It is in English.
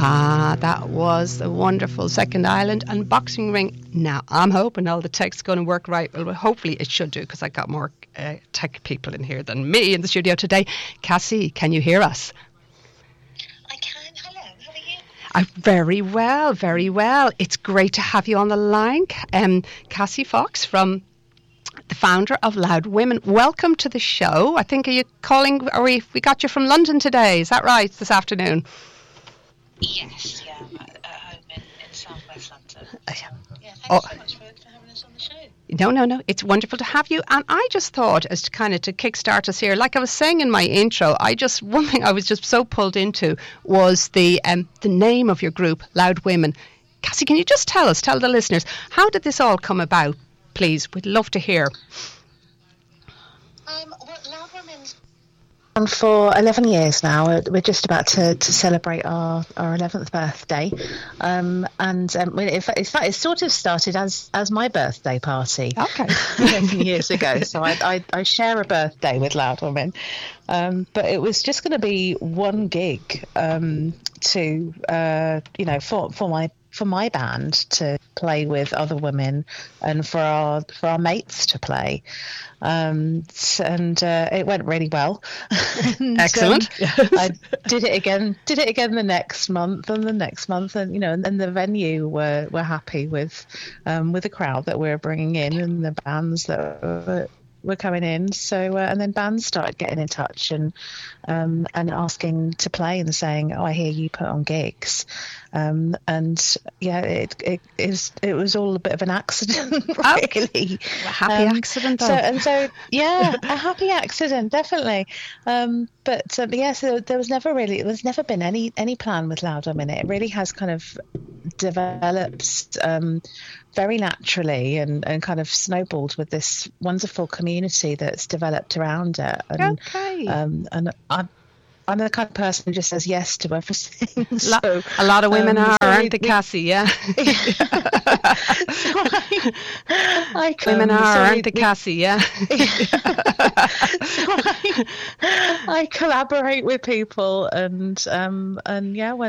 Ah, that was the wonderful Second Island and boxing ring. Now, I'm hoping all the tech's going to work right. Well, hopefully it should do, because I got more tech people in here than me in the studio today. Cassie, can you hear us? I can. Hello, how are you? Very well, very well. It's great to have you on the line. Cassie Fox, from the founder of Loud Women. Welcome to the show. I think, are you calling, or we got you from London today, is that right, this afternoon? Yes, yeah, I'm at home in South West London. Thanks so much for having us on the show. No, it's wonderful to have you. And I just thought, as to kind of to kickstart us here, like I was saying in my intro, one thing I was just so pulled into was the name of your group, Loud Women. Cassie, can you just tell the listeners, how did this all come about, please? We'd love to hear. Well, Loud Women's on for 11 years now. We're just about to celebrate our 11th birthday, in fact it sort of started as my birthday party. Okay. 11 years ago. So I share a birthday with Loud Women, but it was just going to be one gig for my band to play with other women, and for our mates to play, and it went really well. And, excellent. I did it again the next month and the next month, and and the venue were happy with the crowd that we were bringing in and the bands that were coming in. So and then bands started getting in touch and asking to play and saying, "Oh, I hear you put on gigs." And yeah, it was all a bit of an accident, really. A happy accident, though. So yeah, a happy accident, definitely. So there was never been any plan with Loud Women. It really has kind of developed very naturally and kind of snowballed with this wonderful community that's developed around it. And, okay. And I'm the kind of person who just says yes to everything. A lot of women aren't they, Cassie? Yeah. Women aren't they, Cassie? Yeah. I collaborate with people and yeah,